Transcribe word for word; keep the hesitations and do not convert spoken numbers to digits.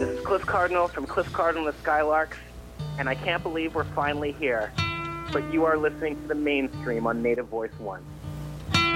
This is Cliff Cardinal from Cliff Cardinal and the Skylarks, and I can't believe we're finally here. But you are listening to The Mainstream on Native Voice One.